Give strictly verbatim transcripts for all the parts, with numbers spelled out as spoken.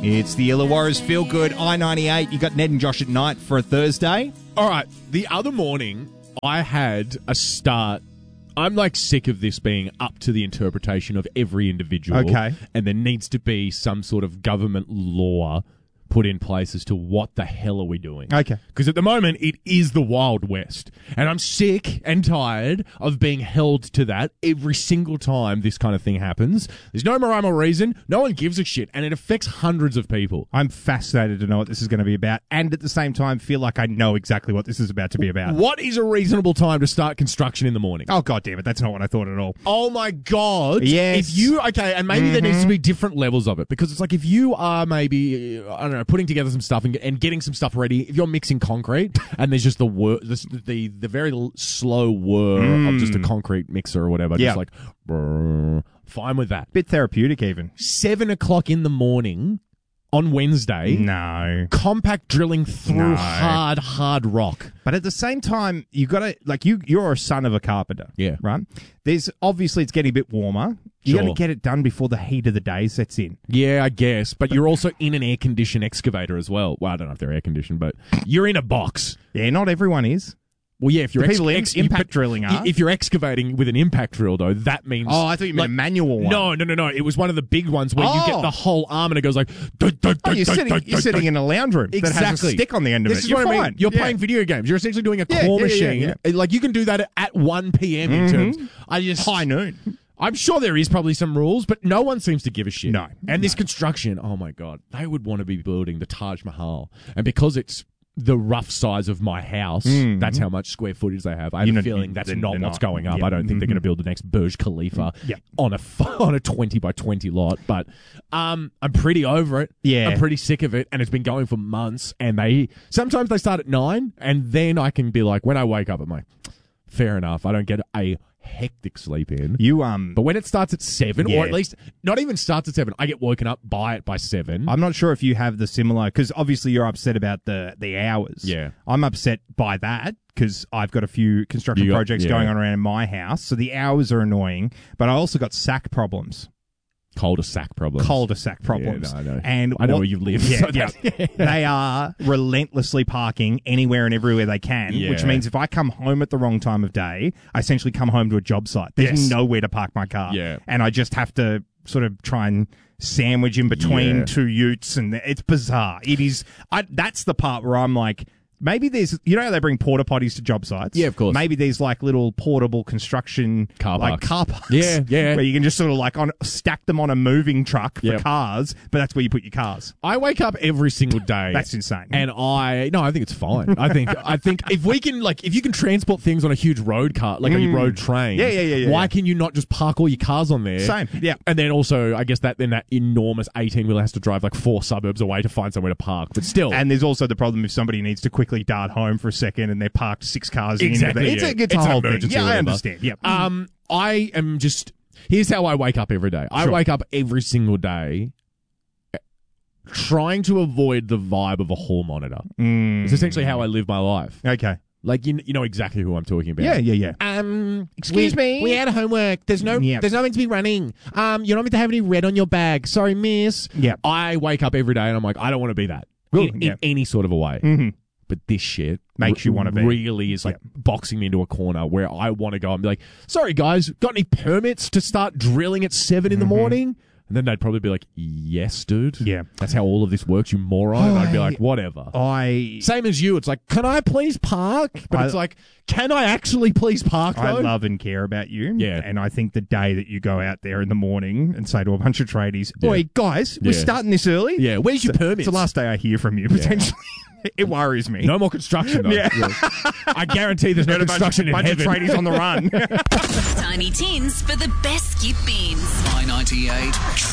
It's the Illawarra's Feel Good I ninety-eight. You got Ned and Josh at night for a Thursday. All right. The other morning, I had a start. I'm like sick of this being up to the interpretation of every individual. Okay. And there needs to be some sort of government law put in place as to what the hell are we doing. Okay. Because at the moment, it is the Wild West. And I'm sick and tired of being held to that every single time this kind of thing happens. There's no rhyme or reason. No one gives a shit. And it affects hundreds of people. I'm fascinated to know what this is going to be about, and at the same time feel like I know exactly what this is about to be about. What is a reasonable time to start construction in the morning? Oh, God damn it. That's not what I thought at all. Oh, my God. Yes. If you, okay, and maybe mm-hmm. there needs to be different levels of it, because it's like if you are maybe, I don't know, putting together some stuff and, and getting some stuff ready, if you're mixing concrete and there's just the whir, the, the, the very l- slow whir mm. of just a concrete mixer or whatever, yep. just like, brrr, fine with that. Bit therapeutic even. Seven o'clock in the morning on Wednesday. No. Compact drilling through No. hard, hard rock. But at the same time, you got to, like, you, you're a son of a carpenter. Yeah. Right? There's, obviously, it's getting a bit warmer. You Sure. got to get it done before the heat of the day sets in. Yeah, I guess. But you're also in an air-conditioned excavator as well. Well, I don't know if they're air-conditioned, but you're in a box. Yeah, not everyone is. Well, yeah, if you're The ex- people in- ex- you impact put- drilling are. If you're excavating with an impact drill, though, that means... Oh, I thought you meant like, a manual one. No, no, no, no. It was one of the big ones where you Oh. get the whole arm and it goes like... Dun, dun, Oh, dun, you're dun, sitting, dun, you're dun, sitting dun. in a lounge room that has a Exactly. stick on the end of This it. is You're what I fine. mean. You're Yeah. playing video games. You're essentially doing a Yeah, claw yeah, yeah, machine. yeah. Like, you can do that at one p.m. in Mm-hmm. terms... I just... High noon. I'm sure there is probably some rules, but no one seems to give a shit. No. And this construction, oh my God, they would want to be building the Taj Mahal. And because it's the rough size of my house, mm. that's how much square footage they have. I have You a know, feeling that's they're- not they're what's not. going up. Yep. I don't think Mm-hmm. they're going to build the next Burj Khalifa Yep. on a on a twenty by twenty lot. But um, I'm pretty over it. Yeah. I'm pretty sick of it. And it's been going for months. And they sometimes they start at nine. And then I can be like, when I wake up, I'm like, fair enough. I don't get a hectic sleep in. You um, But when it starts at seven, Yeah. or at least not even starts at seven, I get woken up by it by seven. I'm not sure if you have the similar, because obviously you're upset about the the hours. Yeah. I'm upset by that because I've got a few construction You got- projects yeah. going on around in my house, so the hours are annoying. But I also got sack problems, Cul-de-sac problems. cul-de-sac problems. Yeah, no, I know. And I know what- where you live. Yeah, so yeah. that- They are relentlessly parking anywhere and everywhere they can, Yeah. which means if I come home at the wrong time of day, I essentially come home to a job site. There's Yes. nowhere to park my car. Yeah. And I just have to sort of try and sandwich in between Yeah. two utes, and it's bizarre. It is. I, that's the part where I'm like, maybe there's, you know how they bring porta potties to job sites? Yeah, of course. Maybe there's like little portable construction Car like parks. car parks. Yeah, yeah. Where you can just sort of like on stack them on a moving truck for Yep. cars, but that's where you put your cars. I wake up every single day. That's insane. And I no, I think it's fine. I think I think if we can like if you can transport things on a huge road car like a road train, Yeah, yeah, yeah, yeah, why yeah. can you not just park all your cars on there? Same, yeah. And then also, I guess that then that enormous eighteen wheeler has to drive like four suburbs away to find somewhere to park. But still, And there's also the problem if somebody needs to quickly dart home for a second and they're parked six cars exactly, in. It's, yeah. a, it's, It's a an whole thing. emergency Yeah, or I whatever. understand. Yep. Um, I am just. Here's how I wake up every day. I Sure. wake up every single day trying to avoid the vibe of a hall monitor. Mm. It's essentially how I live my life. Okay. Like you, you know exactly who I'm talking about. Yeah, yeah, yeah. Um, Excuse we, me? We had homework. There's no, Yep. there's no meant to be running. Um, you're not meant to have any red on your bag. Sorry, miss. Yep. I wake up every day and I'm like, I don't want to be that Good, in, yep. in any sort of a way. Mhm. But this shit Makes you wanna be. Really is like Yep. boxing me into a corner where I want to go and be like, sorry guys, got any permits to start drilling at seven in the morning? And then they'd probably be like, yes, dude. Yeah. That's how all of this works, you moron. And I'd be like, whatever. I Same as you. It's like, can I please park? But I- it's like, can I actually please park, I though? love and care about you. Yeah. And I think the day that you go out there in the morning and say to a bunch of tradies, Yeah. Oi, guys, we're Yeah. starting this early. Yeah, where's your permits? It's the last day I hear from you, potentially. It worries me. No more construction, though. Yeah. I guarantee there's no Got a bunch, construction in bunch of heaven. tradies on the run. Tiny Tins for the best skip beans. I ninety-eight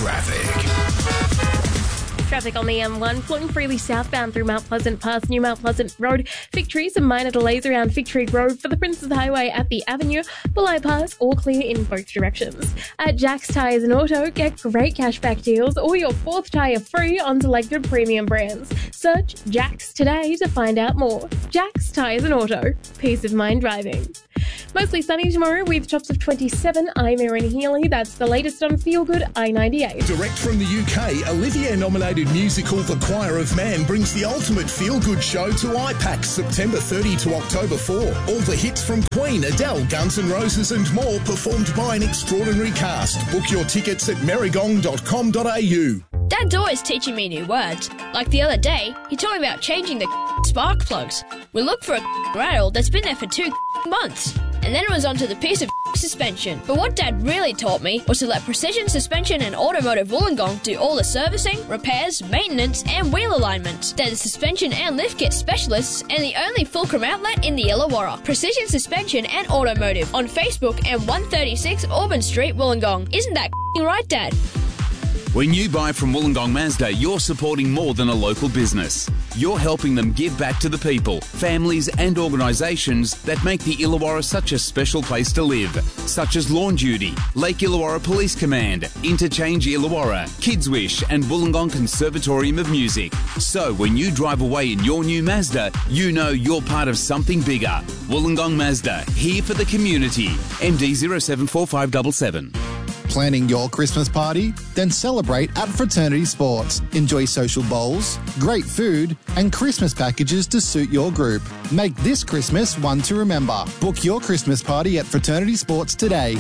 traffic. Traffic on the M one, flowing freely southbound through Mount Pleasant past New Mount Pleasant Road. Fig Tree, some minor delays around Fig Tree Road for the Princes Highway at the Avenue. Bulli Pass, all clear in both directions. At Jack's Tyres and Auto, get great cashback deals or your fourth tyre free on selected premium brands. Search Jack's today to find out more. Jack's Tyres and Auto, peace of mind driving. Mostly sunny tomorrow with tops of twenty-seven. I'm Erin Healy. That's the latest on Feel Good I ninety-eight. Direct from the U K, Olivier-nominated musical The Choir of Man brings the ultimate feel-good show to I PAX September thirtieth to October fourth. All the hits from Queen, Adele, Guns N' Roses and more performed by an extraordinary cast. Book your tickets at merrygong dot com dot a u. Dad's always teaching me new words. Like the other day, he told me about changing the spark plugs. We looked for a rattle that's been there for two months. And then it was onto the piece of suspension. But what Dad really taught me was to let Precision Suspension and Automotive Wollongong do all the servicing, repairs, maintenance and wheel alignment. They're the suspension and lift kit specialists and the only Fulcrum outlet in the Illawarra. Precision Suspension and Automotive on Facebook and one thirty-six Auburn Street, Wollongong. Isn't that right, Dad? When you buy from Wollongong Mazda, you're supporting more than a local business. You're helping them give back to the people, families and organisations that make the Illawarra such a special place to live, such as Lawn Duty, Lake Illawarra Police Command, Interchange Illawarra, Kids Wish and Wollongong Conservatorium of Music. So when you drive away in your new Mazda, you know you're part of something bigger. Wollongong Mazda, here for the community. M D zero seven four five seven seven. Planning your Christmas party? Then celebrate at Fraternity Sports. Enjoy social bowls, great food, and Christmas packages to suit your group. Make this Christmas one to remember. Book your Christmas party at Fraternity Sports today.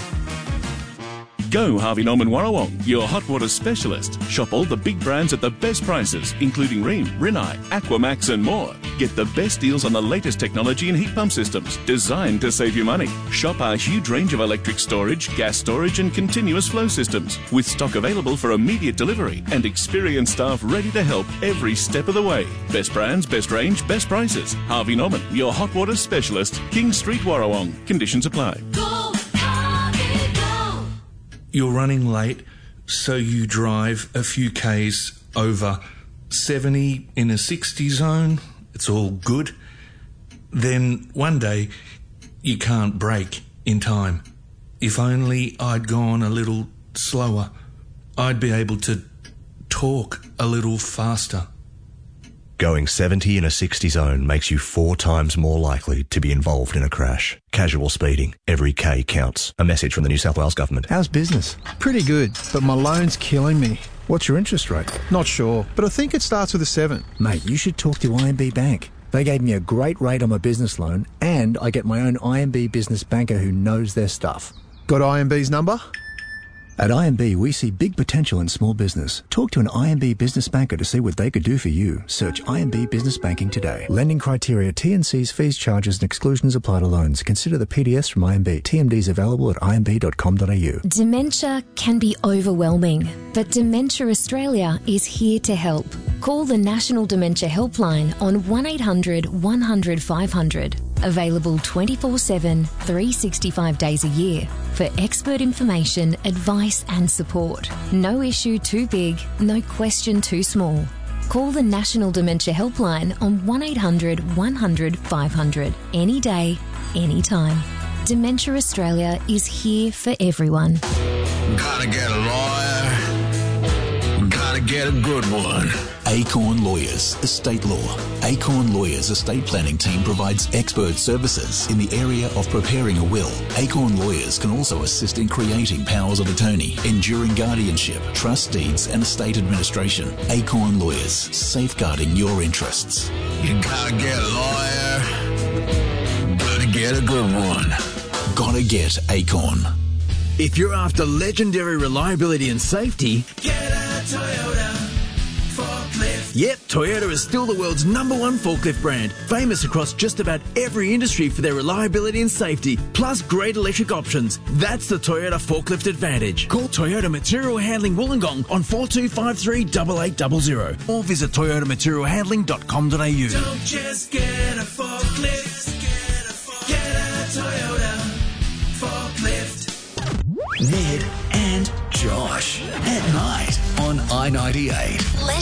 Go Harvey Norman Warrawong, your hot water specialist. Shop all the big brands at the best prices, including Rheem, Rinnai, Aquamax and more. Get the best deals on the latest technology and heat pump systems, designed to save you money. Shop our huge range of electric storage, gas storage and continuous flow systems, with stock available for immediate delivery and experienced staff ready to help every step of the way. Best brands, best range, best prices. Harvey Norman, your hot water specialist. King Street, Warrawong. Conditions apply. You're running late, so you drive a few Ks over seventy in a sixty zone. It's all good. Then one day, you can't brake in time. If only I'd gone a little slower, I'd be able to talk a little faster. Going seventy in a sixty zone makes you four times more likely to be involved in a crash. Casual speeding. Every K counts. A message from the New South Wales Government. How's business? Pretty good, but my loan's killing me. What's your interest rate? Not sure, but I think it starts with a seven. Mate, you should talk to I M B Bank. They gave me a great rate on my business loan, and I get my own I M B business banker who knows their stuff. Got I M B's number? At I M B, we see big potential in small business. Talk to an I M B business banker to see what they could do for you. Search I M B Business Banking today. Lending criteria, T and Cs, fees, charges and exclusions apply to loans. Consider the P D S from I M B. T M Ds available at I M B dot com dot a u. Dementia can be overwhelming, but Dementia Australia is here to help. Call the National Dementia Helpline on one eight hundred one hundred five hundred. Available twenty-four seven, three hundred sixty-five days a year for expert information, advice and support. No issue too big, no question too small. Call the National Dementia Helpline on one eight hundred one hundred five hundred. Any day, anytime. Dementia Australia is here for everyone. Gotta get a lawyer. Gotta get a good one. Acorn Lawyers, Estate Law. Acorn Lawyers Estate Planning Team provides expert services in the area of preparing a will. Acorn Lawyers can also assist in creating powers of attorney, enduring guardianship, trust deeds and estate administration. Acorn Lawyers, safeguarding your interests. You gotta get a lawyer. Gotta get a good one. Gotta get Acorn. If you're after legendary reliability and safety, get a Toyota. Yep, Toyota is still the world's number one forklift brand, famous across just about every industry for their reliability and safety, plus great electric options. That's the Toyota Forklift Advantage. Call Toyota Material Handling Wollongong on four two five three, eight eight zero zero or visit toyota material handling dot com dot a u. Don't just get a forklift, get a, forklift. Get a Toyota Forklift. Ned and Josh at night on I ninety-eight.